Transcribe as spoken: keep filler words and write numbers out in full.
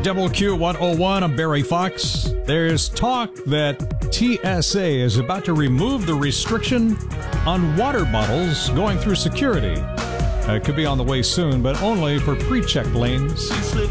W Q one oh one, I'm Barry Fox. There's talk that T S A is about to remove the restriction on water bottles going through security. Uh, it could be on the way soon, but only for pre-checked lanes.